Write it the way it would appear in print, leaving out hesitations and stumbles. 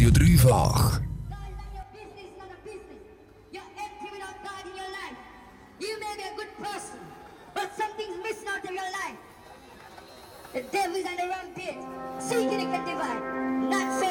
Radio Dreifach. The devil is on the wrong page. Seeking it can divide. Not so